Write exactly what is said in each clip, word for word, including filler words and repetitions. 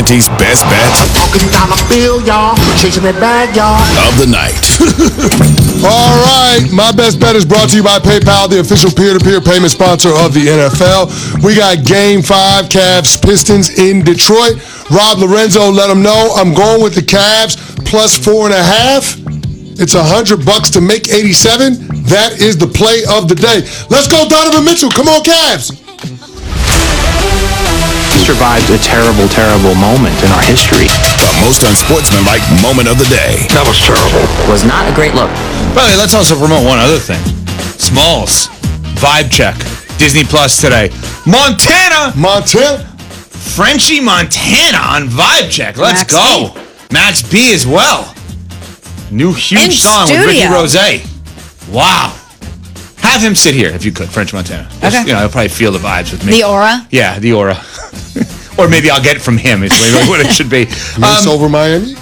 Casualty's best bet Walking down the field, y'all. Chasing that bag, y'all. of the night. All right, my best bet is brought to you by PayPal, the official peer-to-peer payment sponsor of the N F L. We got Game Five, Cavs Pistons in Detroit. Rob Lorenzo, let them know I'm going with the Cavs plus four and a half. It's a hundred bucks to make eighty-seven. That is the play of the day. Let's go, Donovan Mitchell. Come on, Cavs. Survived a terrible, terrible moment in our history. The most unsportsmanlike moment of the day. That was terrible. Was not a great look. By the way, let's also promote one other thing. Smalls. Vibe check. Disney Plus today. Montana! Montana. Frenchie Montana on Vibe check. Let's Max go. B. Max B as well. New huge In song studio. with Ricky Rose. Wow. Have him sit here if you could, French Montana. Just, Okay. You know, he'll probably feel the vibes with me. The aura? Yeah, the aura. Or maybe I'll get it from him. It's maybe what it should be. Race Um, over Miami.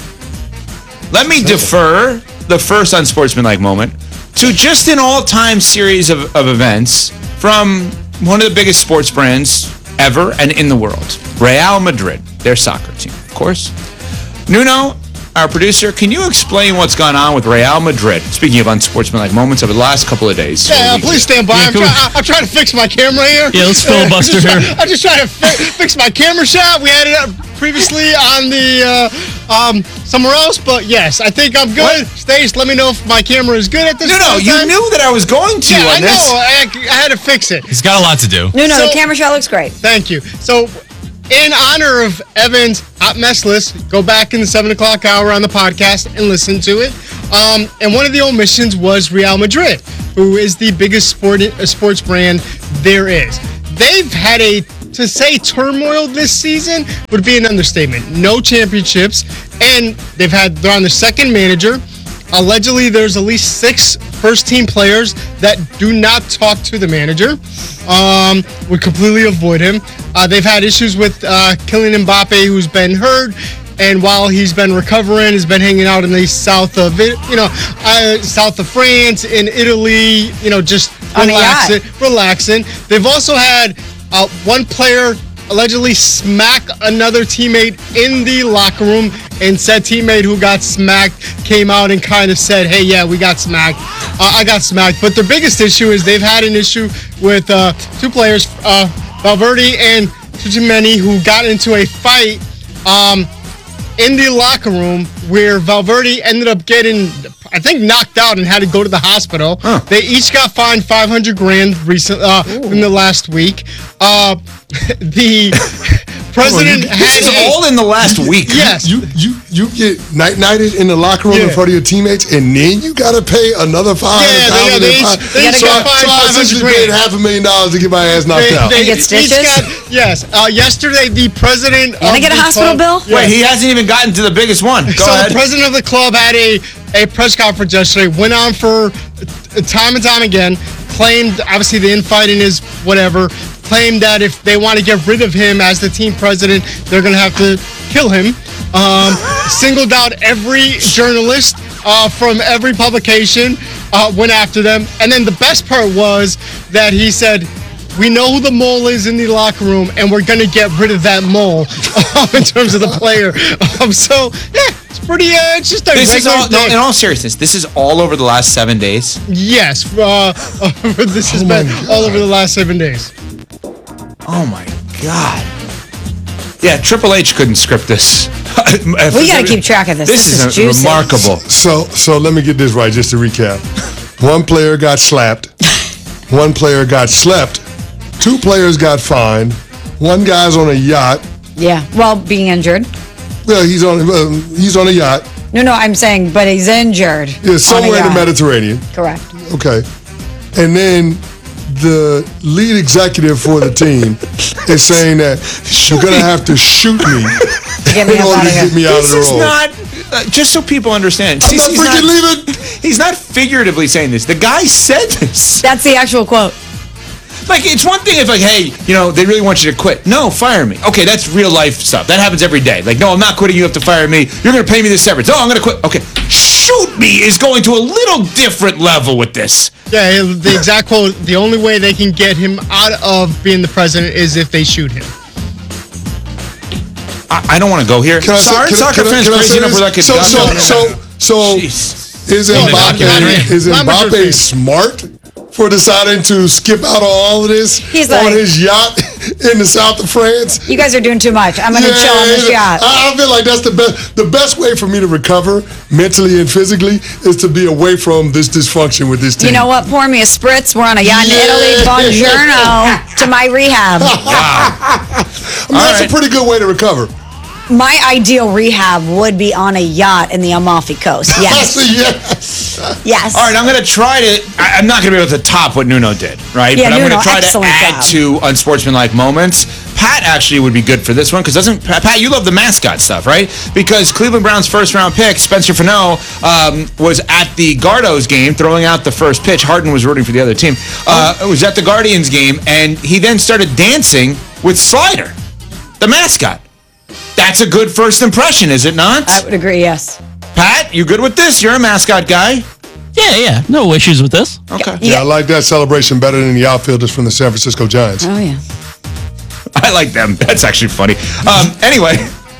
Let me defer the first unsportsmanlike moment to just an all-time series of, of events from one of the biggest sports brands ever and in the world, Real Madrid, their soccer team, of course. Nuno, our producer, can you explain what's gone on with Real Madrid? Speaking of unsportsmanlike moments over the last couple of days. Yeah, please stand by. I'm, cool. try- I'm trying to fix my camera here. Yeah, let's filibuster I'm just here. try- I'm just trying to fi- fix my camera shot. We had it up previously on the uh, um, somewhere else, but yes, I think I'm good. What? Stace, let me know if my camera is good at this No, no, point in you time. knew that I was going to Yeah, on I this. know. I, I had to fix it. He's got a lot to do. No, no, So- the camera shot looks great. Thank you. So, in honor of Evan's hot mess list, go back in the seven o'clock hour on the podcast and listen to it. Um, and one of the omissions was Real Madrid, who is the biggest sport, uh, sports brand there is. They've had a, to say turmoil this season would be an understatement. No championships, and they've had, they're on their second manager. Allegedly, there's at least six first-team players that do not talk to the manager, um, would completely avoid him. Uh, they've had issues with uh, Kylian Mbappe, who's been hurt, and while he's been recovering, has been hanging out in the south of it, you know, uh, south of France, in Italy, you know, just On a relaxing. yacht. relaxing. They've also had uh, one player allegedly smack another teammate in the locker room, and said teammate who got smacked came out and kind of said, hey, yeah, we got smacked. Uh, I got smacked. But their biggest issue is they've had an issue with uh, two players, uh, Valverde and Tchouameni, who got into a fight um, in the locker room where Valverde ended up getting, I think, knocked out and had to go to the hospital. Huh. They each got fined five hundred grand recent, uh, in the last week. Uh, the president This had is a- all in the last week. Yes. You you you get night nighted in the locker room in Yeah. front of your teammates, and then you gotta pay another five hundred Yeah, thousand. they- they each- they each so, got I- fined so I five hundred essentially grand. paid half a million dollars to get my ass knocked They, out. they And get each stitches? got- yes. Uh, yesterday, the president Can I of get a the hospital club- bill? Wait, he hasn't even gotten to the biggest one. Go so ahead. the president of the club had a, a press conference yesterday, went on for uh, time and time again, claimed, obviously the infighting is whatever, claimed that if they want to get rid of him as the team president, they're going to have to kill him. Um, singled out every journalist uh, from every publication, uh, went after them. And then the best part was that he said, we know who the mole is in the locker room, and we're going to get rid of that mole um, in terms of the player. Um, so, yeah, it's pretty, uh, it's just a This is regular all, no, day. in all seriousness, this is all over the last seven days. Yes, uh, this has Oh my been God. all over the last seven days. Oh my God. Yeah, Triple H couldn't script this. We got to keep track of this. This, This, is, is juicy. remarkable. So so let me get this right, just to recap. One player got slapped. One player got slept. Two players got fined. One guy's on a yacht. Yeah, well, being injured. Well, he's on uh, he's on a yacht. No, no, I'm saying, but he's injured. Yeah, on a somewhere in the yacht. Mediterranean. Correct. Okay. And then the lead executive for the team is saying that you're going to have to shoot me Get me in up order out to of here. get me out of This the is role. not, uh, just so people understand. I'm not Cece's freaking leaving. He's not figuratively saying this. The guy said this. That's the actual quote. Like, it's one thing if, like, hey, you know, they really want you to quit. No, fire me. Okay, that's real life stuff. That happens every day. Like, no, I'm not quitting. You have to fire me. You're going to pay me this severance. Oh, I'm going to quit. Okay. Shoot me is going to a little different level with this. Yeah, the exact quote, the only way they can get him out of being the president is if they shoot him. I, I don't want to go here. Can I say- Sorry, can I- soccer can I- fans can I crazy say enough this? where that could So, go. so, No, no, no, so, no. so, Jeez. is In the Mbappe, documentary. is I'm a Mbappe fan. smart for deciding to skip out on all of this He's on like- his yacht in the south of France? You guys are doing too much. I'm going to chill on this yacht. I, I feel like that's the best. The best way for me to recover mentally and physically is to be away from this dysfunction with this team. You know what? Pour me a spritz. We're on a yacht in Yeah. Italy. Buongiorno to my rehab. I mean, All that's right. a pretty good way to recover. My ideal rehab would be on a yacht in the Amalfi Coast. Yes. yes. Yes. All right, I'm going to try to. I, I'm not going to be able to top what Nuno did, right? Yeah, but I'm Nuno, going to try to excellent add job. to unsportsmanlike moments. Pat actually would be good for this one because doesn't Pat, Pat, you love the mascot stuff, right? Because Cleveland Browns first round pick Spencer Fano um, was at the Gardos game throwing out the first pitch. Harden was rooting for the other team. Uh, Oh. It was at the Guardians game, and he then started dancing with Slider, the mascot. That's a good first impression, is it not? I would agree, yes. Pat, you good with this? You're a mascot guy. Yeah, yeah. No issues with this. Okay. Yeah, I like that celebration better than the outfielders from the San Francisco Giants. Oh, yeah. I like them. That's actually funny. Um, anyway,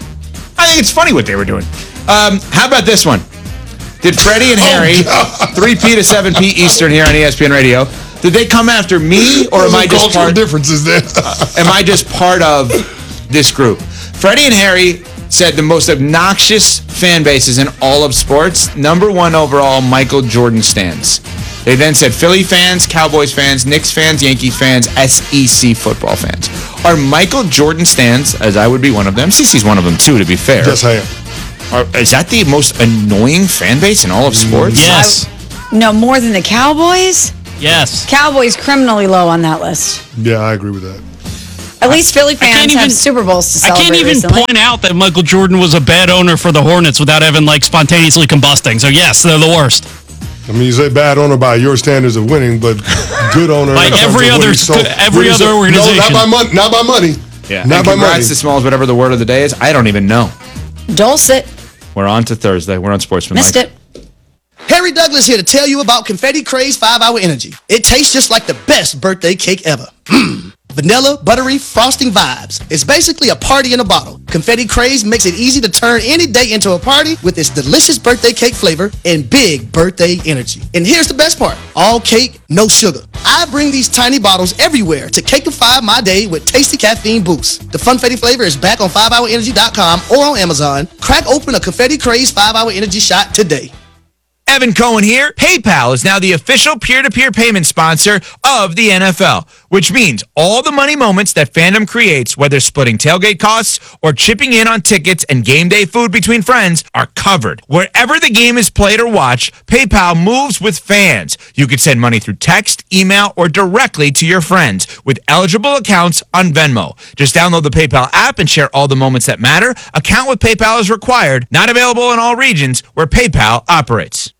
I think it's funny what they were doing. Um, how about this one? Did Freddie and Harry, three P to seven P Eastern here on E S P N Radio, did they come after me, or am There's I some just cultural part? differences there? Am I just part of this group? Freddie and Harry said the most obnoxious fan bases in all of sports. Number one overall, Michael Jordan stands. They then said Philly fans, Cowboys fans, Knicks fans, Yankees fans, S E C football fans. Are Michael Jordan stands, as I would be one of them, C C's one of them too, to be fair. Yes, I am. Are, is that the most annoying fan base in all of sports? Yes. No, more than the Cowboys? Yes. Cowboys criminally low on that list. Yeah, I agree with that. At least Philly can't fans have even- Super Bowls to I celebrate can't even recently. point out that Michael Jordan was a bad owner for the Hornets without having like spontaneously combusting. So yes, they're the worst. I mean, you say bad owner by your standards of winning, but good owner Like in terms every of what other he sold- sp- every what he other sold- organization. No, not by money. Not by money. Yeah. Not and by congrats money. to Smalls, whatever the word of the day is. I don't even know. Dulcet. We're on to Thursday. We're on Sportsmanlike. Missed it. Harry Douglas here to tell you about Confetti Craze five hour Energy. It tastes just like the best birthday cake ever. Mmm. Vanilla, buttery, frosting vibes. It's basically a party in a bottle. Confetti Craze makes it easy to turn any day into a party with its delicious birthday cake flavor and big birthday energy. And here's the best part. All cake, no sugar. I bring these tiny bottles everywhere to cakeify my day with tasty caffeine boost. The Funfetti flavor is back on five hour energy dot com or on Amazon. Crack open a Confetti Craze five hour Energy shot today. Evan Cohen here. PayPal is now the official peer-to-peer payment sponsor of the N F L, which means all the money moments that fandom creates, whether splitting tailgate costs or chipping in on tickets and game day food between friends, are covered. Wherever the game is played or watched, PayPal moves with fans. You can send money through text, email, or directly to your friends with eligible accounts on Venmo. Just download the PayPal app and share all the moments that matter. Account with PayPal is required. Not available in all regions where PayPal operates.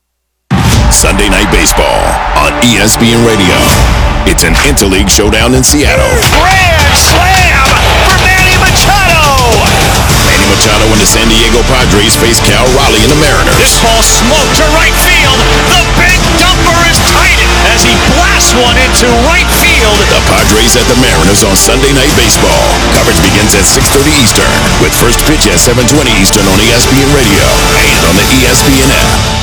Sunday Night Baseball on E S P N Radio. It's an interleague showdown in Seattle. Grand slam for Manny Machado. Manny Machado and the San Diego Padres face Cal Raleigh and the Mariners. This ball smoked to right field. The big dumper is tightened as he blasts one into right field. The Padres at the Mariners on Sunday Night Baseball. Coverage begins at six thirty Eastern with first pitch at seven twenty Eastern on E S P N Radio and on the E S P N app.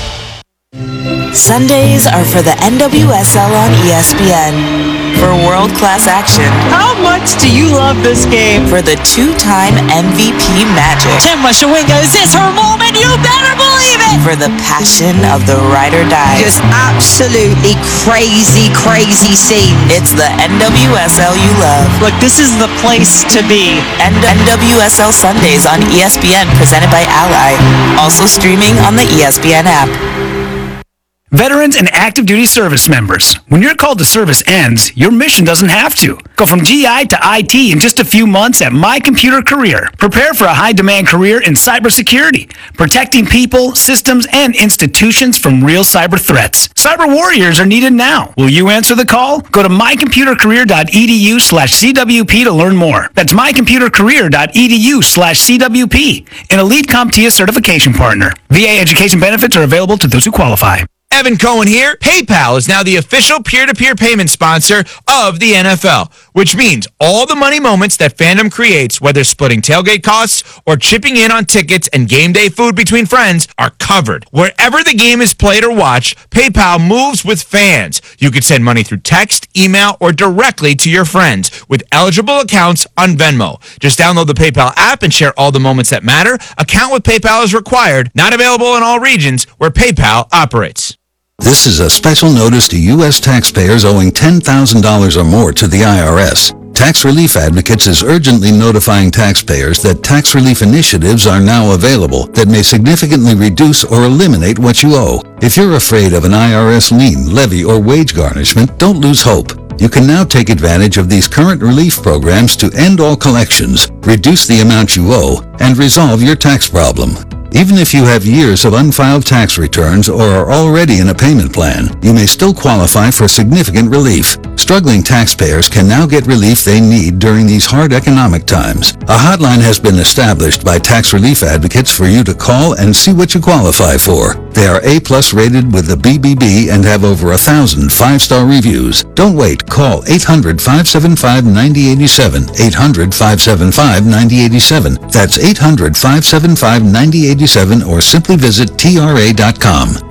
Sundays are for the N W S L on E S P N. For world-class action. How much do you love this game? For the two-time M V P magic. Tim Washawinga, is this her moment? You better believe it! For the passion of the ride or die. Just absolutely crazy, crazy scene. It's the N W S L you love. Look, this is the place to be. N W S L Sundays on E S P N, presented by Ally. Also streaming on the E S P N app. Veterans and active duty service members, when your call to service ends, your mission doesn't have to. Go from G I to I T in just a few months at My Computer Career. Prepare for a high-demand career in cybersecurity, protecting people, systems, and institutions from real cyber threats. Cyber warriors are needed now. Will you answer the call? Go to my computer career dot e d u slash C W P to learn more. That's my computer career dot e d u slash C W P, an elite CompTIA certification partner. V A education benefits are available to those who qualify. Evan Cohen here. PayPal is now the official peer-to-peer payment sponsor of the N F L, which means all the money moments that fandom creates, whether splitting tailgate costs or chipping in on tickets and game day food between friends, are covered. Wherever the game is played or watched, PayPal moves with fans. You can send money through text, email, or directly to your friends with eligible accounts on Venmo. Just download the PayPal app and share all the moments that matter. Account with PayPal is required. Not available in all regions where PayPal operates. This is a special notice to U S taxpayers owing ten thousand dollars or more to the I R S. Tax Relief Advocates is urgently notifying taxpayers that tax relief initiatives are now available that may significantly reduce or eliminate what you owe. If you're afraid of an I R S lien, levy, or wage garnishment, don't lose hope. You can now take advantage of these current relief programs to end all collections, reduce the amount you owe, and resolve your tax problem. Even if you have years of unfiled tax returns or are already in a payment plan, you may still qualify for significant relief. Struggling taxpayers can now get relief they need during these hard economic times. A hotline has been established by Tax Relief Advocates for you to call and see what you qualify for. They are A-plus rated with the B B B and have over a thousand five-star reviews. Don't wait. Call eight hundred, five seven five, nine zero eight seven, eight hundred, five seven five, nine zero eight seven. That's eight hundred, five seven five, nine zero eight seven or simply visit T R A dot com.